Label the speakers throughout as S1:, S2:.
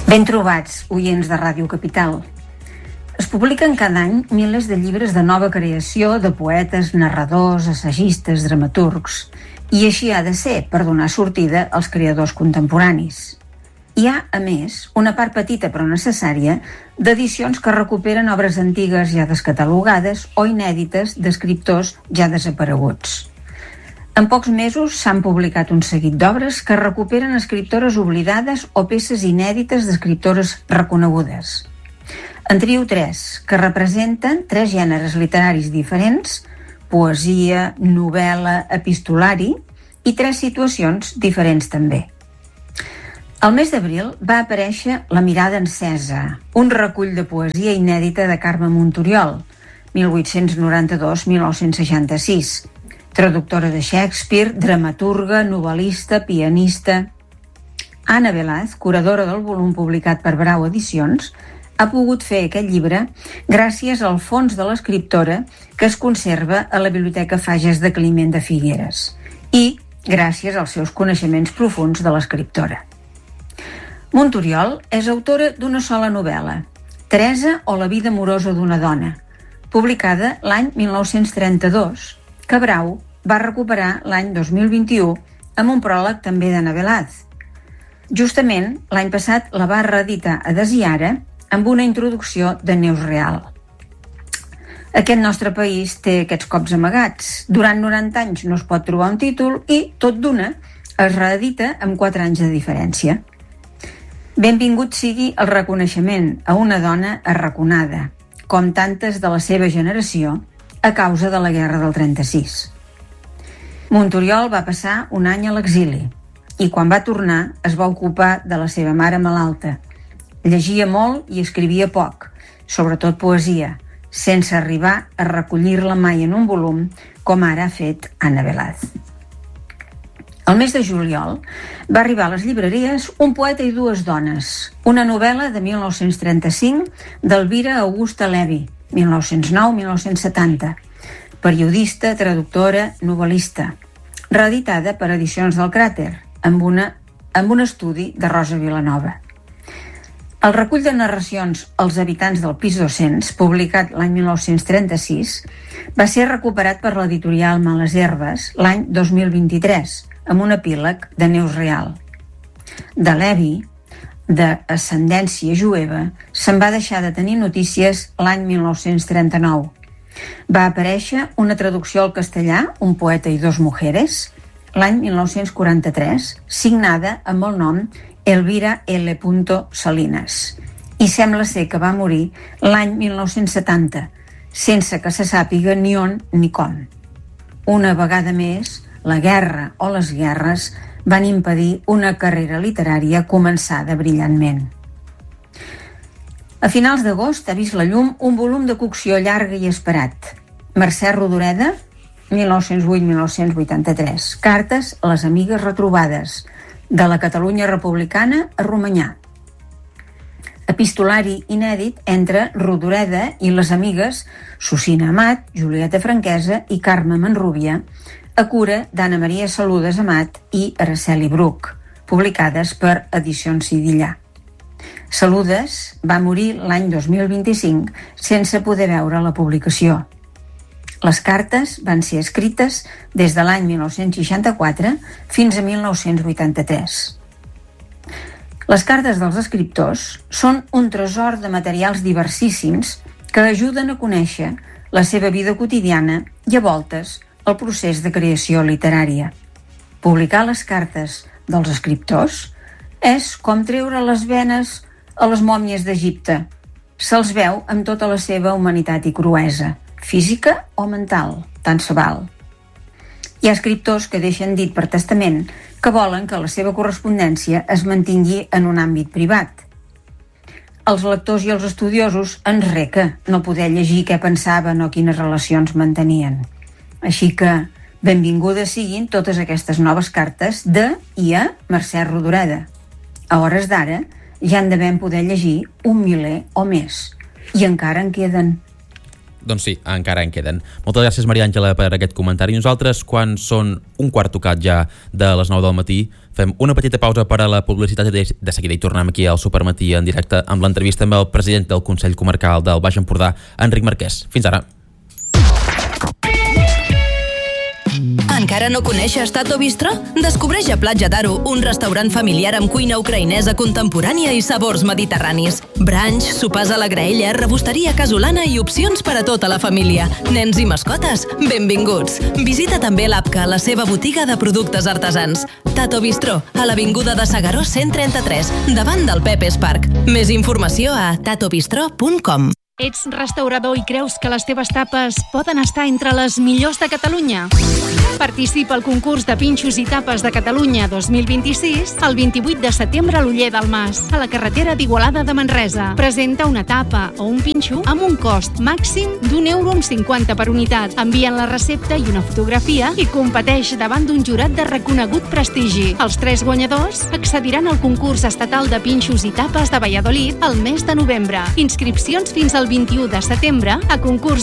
S1: Ben trobats, oients de Ràdio Capital. Es publiquen cada any milers de llibres de nova creació de poetes, narradors, assagistes, dramaturgs, i així ha de ser per donar sortida als creadors contemporanis. Hi ha, a més, una part petita però necessària d'edicions que recuperen obres antigues ja descatalogades o inèdites d'escriptors ja desapareguts. En pocs mesos s'han publicat un seguit d'obres que recuperen escriptores oblidades o peces inèdites d'escriptores reconegudes. En trio 3, que representen 3 gèneres literaris diferents, poesia, novel·la, epistolari, i 3 situacions diferents també. Al mes d'abril va aparèixer La mirada encesa, un recull de poesia inèdita de Carme Montoriol, 1892-1966, traductora de Shakespeare, dramaturga, novel·lista, pianista. Anna Velaz, curadora del volum publicat per Brau Edicions, ha pogut fer aquest llibre gràcies al fons de l'escriptora que es conserva a la Biblioteca Fages de Climent de Figueres i gràcies als seus coneixements profuns de l'escriptora. Montoriol és autora d'una sola novel·la, Teresa o la vida amorosa d'una dona, publicada l'any 1932, que Brau va recuperar l'any 2021 amb un pròleg també d'Anna Velaz. Justment, l'any passat la va reeditar a Desiara amb una introducció de Neus Real. Aquest nostre país té aquests cops amagats. Durant 90 anys no es pot trobar un títol i, tot d'una, es reedita amb 4 anys de diferència. Benvingut sigui el reconeixement a una dona arraconada, com tantes de la seva generació, a causa de la Guerra del 36. Montoriol va passar un any a l'exili i quan va tornar es va ocupar de la seva mare malalta. Llegia molt i escrivia poc, sobretot poesia, sense arribar a recollir-la mai en un volum, com ara ha fet Anna Velaz. El mes de juliol va arribar a les llibreries Un poeta i dues dones, una novel·la de 1935 d'Elvira Augusta Levi, 1909-1970, periodista, traductora, novel·lista, reeditada per Edicions del Cràter, amb un estudi de Rosa Vilanova. El recull de narracions Els habitants del pis 200, publicat l'any 1936, va ser recuperat per l'editorial Males Herbes l'any 2023, amb un epíleg de Neus Real. De Levi, d'ascendència jueva, se'n va deixar de tenir notícies l'any 1939. Va aparèixer una traducció al castellà, Un poeta i dos mujeres, l'any 1943, signada amb el nom Elvira L. Salinas, i sembla ser que va morir l'any 1970, sense que se sàpiga ni on ni com. Una vegada més, la guerra o les guerres van impedir una carrera literària començada brillantment. A finals d'agost ha vist la llum un volum de cocció llarga i esperat. Mercè Rodoreda, 1908-1983. Cartes a les amigues retrobades, de la Catalunya republicana a Romanyà. Epistolari inèdit entre Rodoreda i les amigues Susina Amat, Julieta Franquesa i Carme Manrubia, a cura d'Anna Maria Saludes Amat i Araceli Bruc, publicades per Edicions Sidillà. Saludes va morir l'any 2025 sense poder veure la publicació. Les cartes van ser escrites des de l'any 1964 fins a 1983. Les cartes dels escriptors són un tresor de materials diversissíssims que ajuden a conèixer la seva vida quotidiana i, a voltes, el procés de creació literària. Publicar les cartes dels escriptors és com treure les venes a les mòmies d'Egipte. Se'ls veu amb tota la seva humanitat i cruesa, física o mental, tant se val. Hi ha escriptors que deixen dit per testament que volen que la seva correspondència es mantingui en un àmbit privat. Els lectors i els estudiosos ens reca no poder llegir què pensaven o quines relacions mantenien. Així que benvingudes siguin totes aquestes noves cartes de i a Mercè Rodoreda. A hores d'ara ja en devem poder llegir 1 miler o més, i encara en queden.
S2: Doncs sí, encara en queden. Moltes gràcies, Maria Àngela, per aquest comentari. Nosaltres, quan són un quart tocat ja de les 9 del matí, fem una petita pausa per a la publicitat i de seguida hi tornem aquí al Supermatí en directe amb l'entrevista amb el president del Consell Comarcal del Baix Empordà, Enric Marquès. Fins ara.
S3: Encara no coneixes Tato Bistro? Descobreix a Platja d'Aro un restaurant familiar amb cuina ucraïnesa contemporània i sabors mediterranis. Brunch, sopars a la graella, rebosteria casolana i opcions per a tota la família. Nens i mascotes, benvinguts. Visita també l'Apca, la seva botiga de productes artesans. Tato Bistro, a l'Avinguda de S'Agaró 133, davant del Pepes Park. Més informació a tatobistro.com.
S4: Ets restaurador i creus que les teves tapes poden estar entre les millors de Catalunya? Participa al concurs de pinxos i tapes de Catalunya 2026 el 28 de setembre a l'Oller del Mas, a la carretera d'Igualada de Manresa. Presenta una tapa o un pinxo amb un cost màxim d'1,50 € per unitat. Envien la recepta i una fotografia i competeix davant d'un jurat de reconegut prestigi. Els 3 guanyadors accediran al concurs estatal de pinxos i tapes de Valladolid el mes de novembre. Inscripcions fins al 21 de setembre a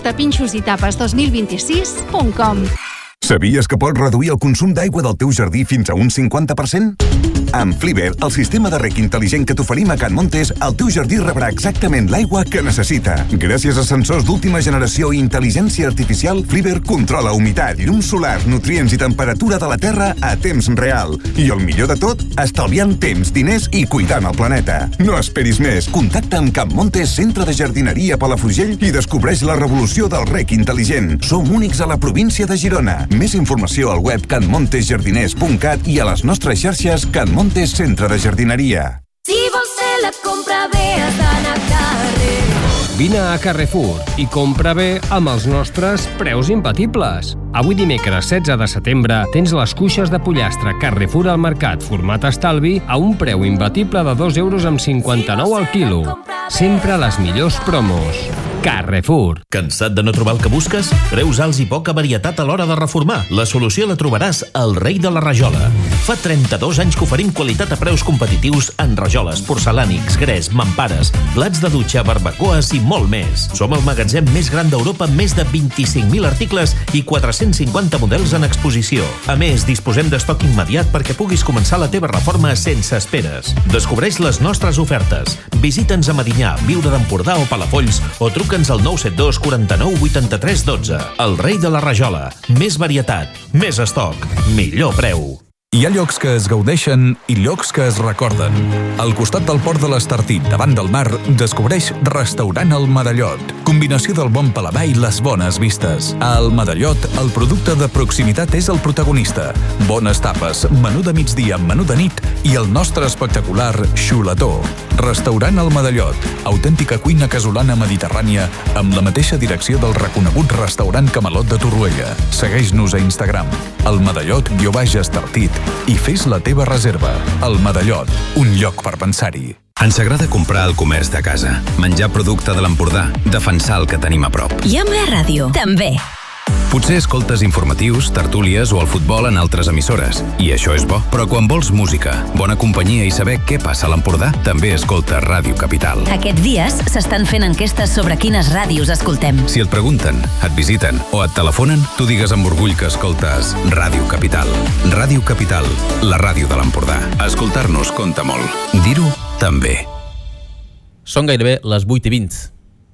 S4: concursdepinxositapes2026.com.
S5: Sabies que pots reduir el consum d'aigua del teu jardí fins a un 50%? Amb Fliver, el sistema de rec intel·ligent que t'oferim a Can Montes, el teu jardí rebrà exactament l'aigua que necessita. Gràcies a sensors d'última generació i intel·ligència artificial, Fliver controla humitat, llum solar, nutrients i temperatura de la terra a temps real. I el millor de tot, estalviant temps, diners i cuidant el planeta. No esperis més. Contacta amb Can Montes, centre de jardineria Palafrugell i descobreix la revolució del rec intel·ligent. Som únics a la província de Girona. Més informació al web canmontesjardiners.cat i a les nostres xarxes Can Montes Centre de Jardineria.
S6: Si vols fer la compra bé has d'anar a Carrefour.
S7: Vine a Carrefour i compra bé amb els nostres preus imbatibles. Avui dimecres 16 de setembre tens les cuixes de pollastre Carrefour al mercat format estalvi a un preu imbatible de 2,59 € al quilo. Sempre les millors promos. Carrefour.
S8: Cansat de no trobar el que busques? Preus alts i poca varietat a l'hora de reformar. La solució la trobaràs al Rei de la Rajola. Fa 32 anys que oferim qualitat a preus competitius en rajoles, porcelànics, gres, mampares, plats de dutxa, barbacoes i molt més. Som el magatzem més gran d'Europa amb més de 25.000 articles i 450 models en exposició. A més, disposem d'estoc immediat perquè puguis començar la teva reforma sense esperes. Descobreix les nostres ofertes. Visita'ns a Medinyà, Viure d'Empordà o Palafolls o truca'ns al 972 49 83 12. El Rei de la Rajola. Més varietat, més estoc, millor preu.
S9: Hi ha llocs que es gaudeixen i llocs que es recorden. Al costat del port de l'Estartit, davant del mar, descobreix Restaurant El Medallot. Combinació del bon paladar i les bones vistes. Al Medallot, el producte de proximitat és el protagonista. Bones tapes, menú de migdia, menú de nit i el nostre espectacular xuletó. Restaurant El Medallot, autèntica cuina casolana mediterrània amb la mateixa direcció del reconegut restaurant Camelot de Torroella. Segueix-nos a Instagram, El Medallot_Estartit, i fes la teva reserva. El Medallot, un lloc per pensar-hi.
S10: Ens agrada comprar al comerç de casa, menjar producte de l'Empordà, defensar el que tenim a prop.
S3: I amb la ràdio, també.
S10: Potser escoltes informatius, tertúlies o el futbol en altres emissores, i això és bo. Però quan vols música, bona companyia i saber què passa a l'Empordà, també escolta Ràdio Capital.
S3: Aquests dies s'estan fent enquestes sobre quines ràdios escoltem.
S10: Si et pregunten, et visiten o et telefonen, tu digues amb orgull que escoltes Ràdio Capital. Ràdio Capital, la ràdio de l'Empordà. Escoltar-nos compta molt. Dir-ho, també.
S2: Són gairebé les 8:20.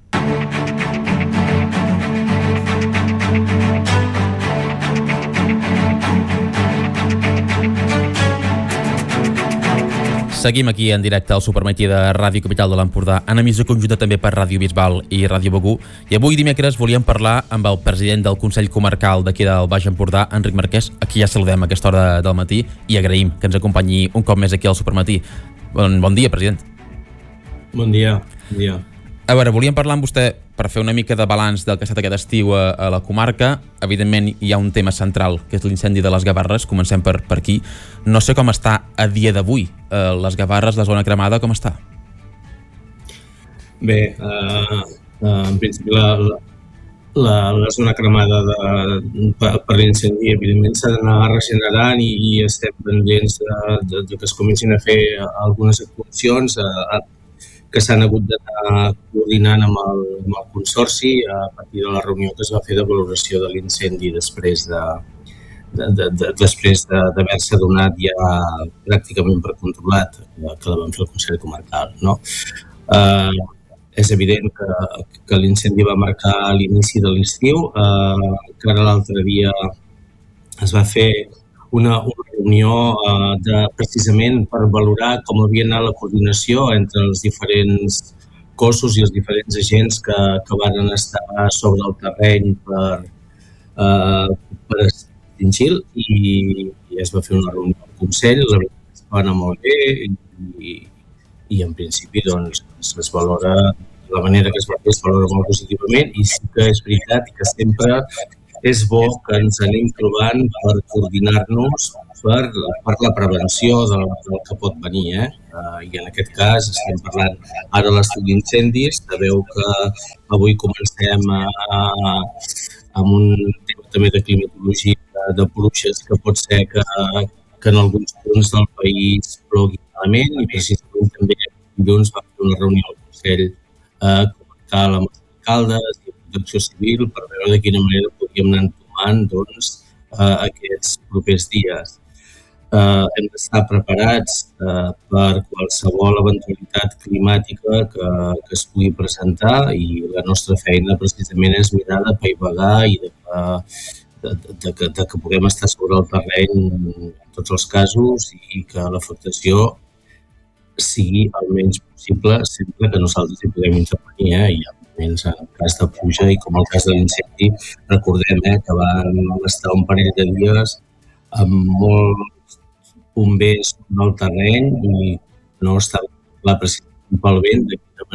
S2: Seguim aquí en directe al Supermatí de Ràdio Capital de l'Empordà, en emissió conjunta també per Ràdio Bisbal i Ràdio Begur. I avui dimecres volíem parlar amb el president del Consell Comarcal d'aquí del Baix Empordà, Enric Marquès, a qui ja saludem a aquesta hora del matí i agraïm que ens acompanyi un cop més aquí al Supermatí. Bon dia, president.
S11: Bon dia, bon dia.
S2: A veure, volíem parlar amb vostè per fer una mica de balanç del que ha estat aquest estiu a la comarca. Evidentment hi ha un tema central, que és l'incendi de les Gavarres. Comencem per aquí. No sé com està a dia d'avui les Gavarres, la zona cremada, com està?
S11: Bé, en principi la zona cremada per l'incendi evidentment s'ha d'anar regenerant i estem pendents de que es comencin a fer algunes actuacions. que s'han hagut d'anar coordinant amb el Consorci a partir de la reunió que es va fer de valoració de l'incendi després d'haver-se donat ja pràcticament per controlat, que la vam fer el Consell Comarcal, no? És evident que l'incendi va marcar l'inici de l'estiu, que ara l'altre dia es va fer una reunió precisament per valorar com havia anat la coordinació entre els diferents cossos i els diferents agents que van estar sobre el terreny per extingir i es va fer una reunió al Consell, la veritat es va anar molt bé i en principi doncs es valora, la manera que es va fer es valora molt positivament i sí que és veritat que sempre és bo que ens anem trobant per coordinar-nos per la prevenció del que pot venir. I en aquest cas estem parlant ara de l'estudi d'incendis, sabeu que avui comencem amb un tema també de climatologia, de pluges, que pot ser que en alguns punts del país plogui malament i precisament també dilluns va fer una reunió al Consell Comarcal amb els alcaldes i Protecció Civil per veure de quina manera podríem anar entomant aquests propers dies. Hem d'estar preparats per qualsevol eventualitat climàtica que es pugui presentar i la nostra feina precisament és mirar de paivagar i de que puguem estar sobre el terreny en tots els casos i que l'afectació sigui el menys possible sempre que nosaltres hi podem intervenir. Hi ha moments en el cas de pluja i com el cas de l'incendi, recordem que van estar un parell de dies amb molts bombers del terreny i no estava clar precisament pel vent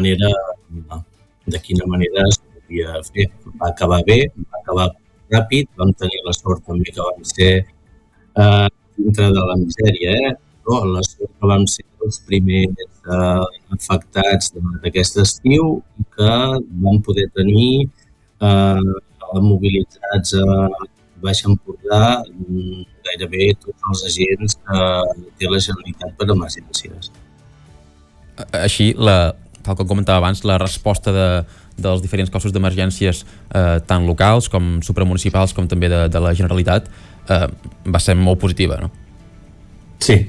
S11: de quina manera es podia fer. Va acabar bé, va acabar ràpid, vam tenir la sort també que vam ser dintre de la misèria, però la sort que vam ser els primers afectats d'aquest estiu i que vam poder tenir mobilitzats a Baix Empordà gairebé tots els agents que té la Generalitat per emergències.
S2: Així, tal com comentava abans, la resposta dels diferents cossos d'emergències tant locals com supramunicipals com també de la Generalitat va ser molt positiva, no?
S11: Sí.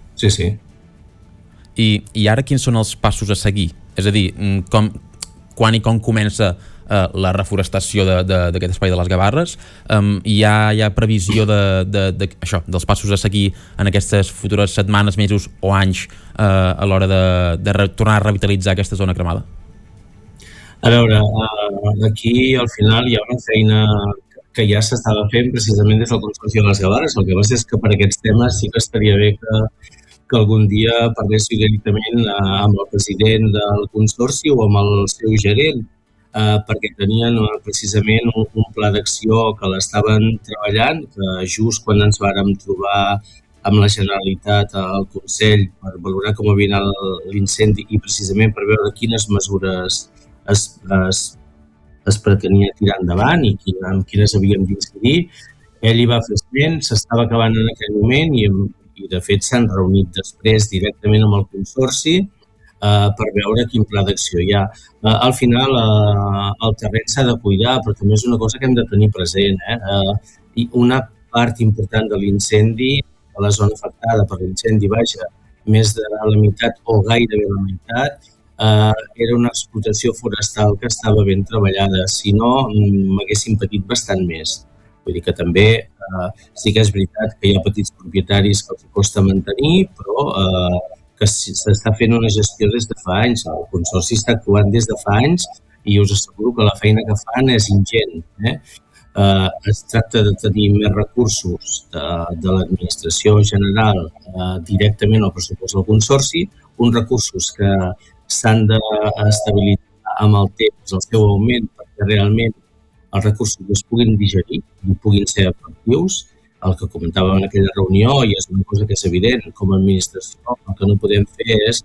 S2: I ara quins són els passos a seguir? És a dir, quan i com comença la reforestació d'aquest espai de les Gavarres? Hi ha previsió dels passos a seguir en aquestes futures setmanes, mesos o anys a l'hora de tornar a revitalitzar aquesta zona cremada?
S11: A veure, aquí al final hi ha una feina que ja s'estava fent precisament des del Consorci de les Gavarres. El que passa és que per aquests temes sí que estaria bé que algun dia parléssiu directament amb el president del Consorci o amb el seu gerent, perquè tenien precisament un pla d'acció que l'estaven treballant, que just quan ens vàrem trobar amb la Generalitat al Consell per valorar com havia anat l'incendi i precisament per veure quines mesures es pretenia tirar endavant i amb quines havíem d'incidir. Ell hi va fer esment, s'estava acabant en aquell moment i de fet s'han reunit després directament amb el Consorci per veure quin pla d'acció hi ha. Al final el terreny s'ha de cuidar, però també és una cosa que hem de tenir present. I una part important de l'incendi, de la zona afectada per l'incendi, més de la meitat o gairebé la meitat, era una explotació forestal que estava ben treballada. Si no, m'haguessin patit bastant més. Vull dir que també sí que és veritat que hi ha petits propietaris que els costa mantenir, però que s'està fent una gestió des de fa anys. El Consorci està actuant des de fa anys i us asseguro que la feina que fan és ingent. Es tracta de tenir més recursos de l'administració general directament al pressupost del Consorci, uns recursos que s'han d'estabilitzar amb el temps, el seu augment, perquè realment els recursos es puguin digerir i puguin ser efectius. El que comentàvem en aquella reunió, i és una cosa que és evident, com a administració, el que no podem fer és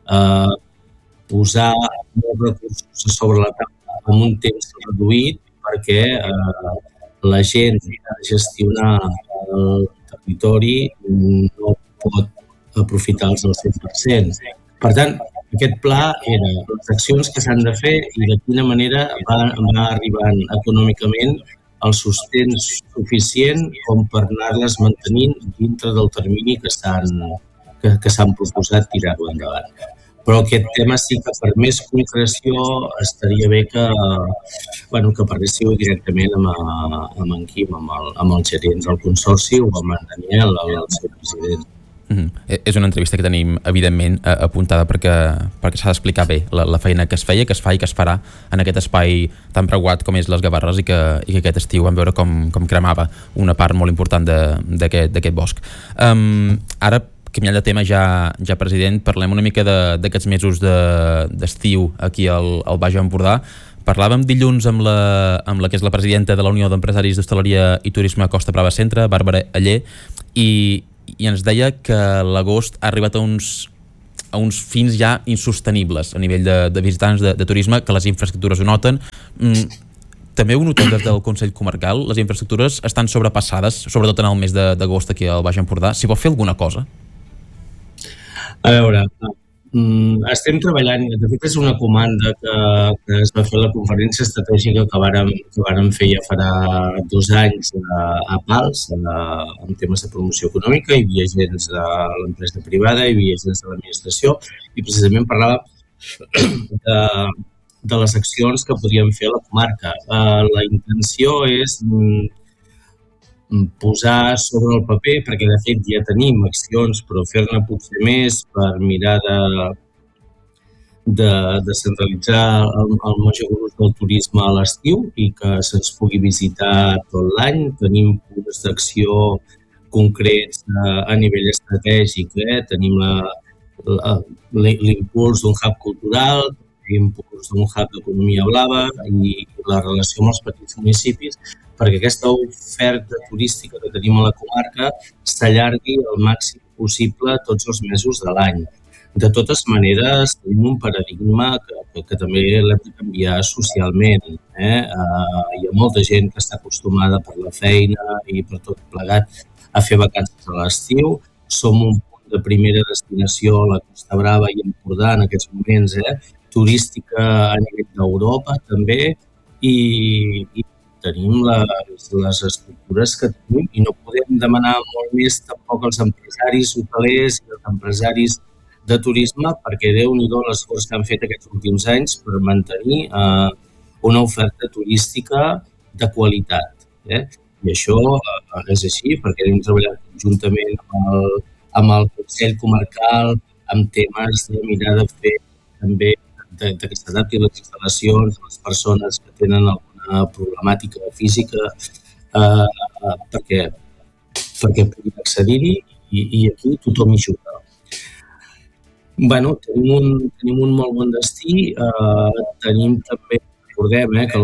S11: posar molts recursos sobre la taula en un temps reduït perquè la gent que ha de gestionar el territori no pot aprofitar-los al 100%. Per tant, Aquest pla era les accions que s'han de fer i de quina manera va arribant econòmicament el sostén suficient com per anar-les mantenint dintre del termini que s'han proposat tirar-ho endavant. Però aquest tema sí que per més concreció estaria bé que parléssiu directament amb en Quim, amb el gerent del Consorci o amb en Daniel, el seu president.
S2: És una entrevista que tenim evidentment apuntada perquè s'ha d'explicar bé la feina que es feia, que es fa i que es farà en aquest espai tan preuat com és les Gavarres i que aquest estiu vam veure com cremava una part molt important d'aquest bosc. Ara, canviant de tema ja president, parlem una mica d'aquests mesos d'estiu aquí al Baix Empordà. Parlàvem dilluns amb la que és la presidenta de la Unió d'Empresaris d'Hostaleria i Turisme Costa Brava Centre, Bàrbara Aller, i ens deia que l'agost ha arribat a uns fins ja insostenibles a nivell de visitants de turisme, que les infraestructures ho noten. També ho notem des del Consell Comarcal, les infraestructures estan sobrepassades, sobretot en el mes d'agost aquí al Baix Empordà. S'hi pot fer alguna cosa?
S11: A veure, estem treballant, de fet és una comanda que es va fer a la conferència estratègica que vàrem fer ja farà 2 anys a Pals, en temes de promoció econòmica. Hi havia agents de l'empresa privada, hi havia agents de l'administració i precisament parlàvem de les accions que podíem fer a la comarca. La intenció és posar sobre el paper, perquè de fet ja tenim accions, però fer-ne potser més per mirar de centralitzar el major gruix del turisme a l'estiu i que se'ns pugui visitar tot l'any. Tenim punts d'acció concrets a nivell estratègic, tenim l'impuls d'un hub cultural, l'impuls d'un hub d'economia blava i la relació amb els petits municipis, perquè aquesta oferta turística que tenim a la comarca s'allargui el màxim possible tots els mesos de l'any. De totes maneres, tenim un paradigma que també l'hem de canviar socialment. Hi ha molta gent que està acostumada per la feina i per tot plegat a fer vacances a l'estiu. Som un punt de primera destinació a la Costa Brava i Empordà en aquests moments, turística a nivell d'Europa també, i tenim les estructures que tenim i no podem demanar molt més tampoc als empresaris hotelers i als empresaris de turisme, perquè Déu-n'hi-do l'esforç que han fet aquests últims anys per mantenir una oferta turística de qualitat. I això és així, perquè hem treballat conjuntament amb el Consell Comarcal, amb temes de mirar de fer també que s'adapti les instal·lacions a les persones que tenen alguna problemàtica física perquè puguin accedir-hi i aquí tothom hi juga. Tenim un molt bon destí, tenim també, recordem que el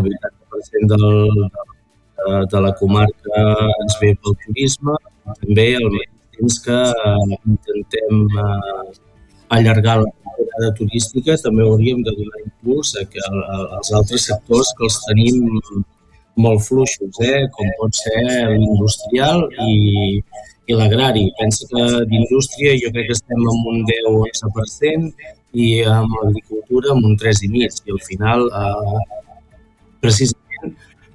S11: 80% de la comarca ens ve pel turisme, també al mateix temps que intentem allargar la temporada turística, també hauríem de donar impuls a que els altres sectors que els tenim molt fluixos, com pot ser l'industrial i l'agrari. Pensa que d'indústria jo crec que estem en un 10-11% i amb l'agricultura en un 3,5%. I al final, precisament,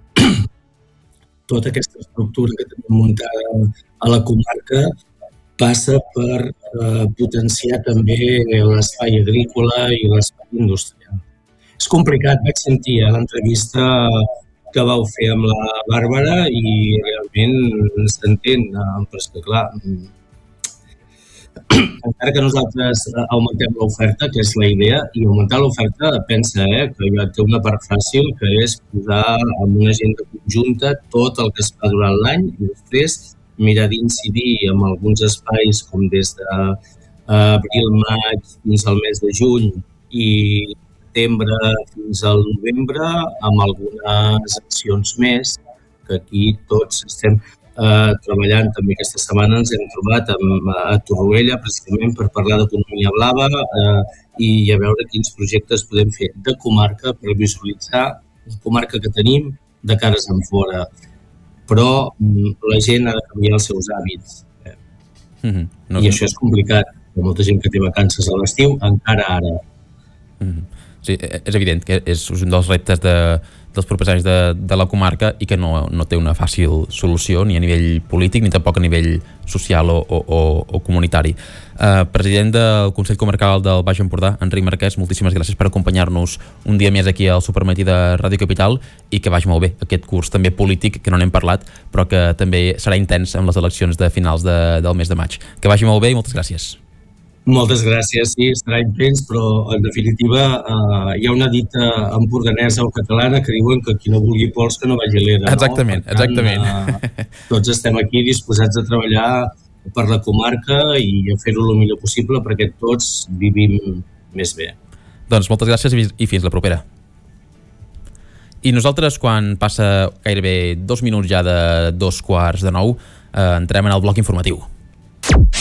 S11: tota aquesta estructura que tenim muntada a la comarca passa per potenciar també l'espai agrícola i l'espai industrial. És complicat, vaig sentir a l'entrevista que vau fer amb la Bàrbara i realment s'entén, però és que clar, encara que nosaltres augmentem l'oferta, que és la idea, i augmentar l'oferta, pensa que ja té una part fàcil, que és posar en una agenda conjunta tot el que es fa durant l'any i després mirar d'incidir en alguns espais com des d'abril, maig fins al mes de juny i setembre fins al novembre amb algunes accions més que aquí tots estem treballant. També aquesta setmana ens hem trobat a Torroella precisament per parlar d'economia blava i a veure quins projectes podem fer de comarca per visualitzar la comarca que tenim de cares enfora. Però la gent ha de canviar els seus hàbits. I això és complicat. Hi ha molta gent que té vacances a l'estiu, encara ara.
S2: Sí, és evident que és un dels reptes dels propers anys de la comarca i que no té una fàcil solució ni a nivell polític ni tampoc a nivell social o comunitari. President del Consell Comarcal del Baix Empordà, Enric Marquès, moltíssimes gràcies per acompanyar-nos un dia més aquí al Supermatí de Ràdio Capital i que vagi molt bé aquest curs també polític, que no n'hem parlat, però que també serà intens amb les eleccions de finals del mes de maig. Que vagi molt bé i moltes gràcies.
S11: Moltes gràcies, sí, serà intens, però en definitiva hi ha una dita empordanesa o catalana que diuen que qui no vulgui pols que no vagi a l'era.
S2: Exactament,
S11: no? Per tant,
S2: exactament.
S11: Tots estem aquí disposats a treballar per la comarca i a fer-ho el millor possible perquè tots vivim més bé.
S2: Doncs moltes gràcies i fins la propera. I nosaltres, quan passa gairebé 2 minuts ja de 2:15, entrem en el bloc informatiu.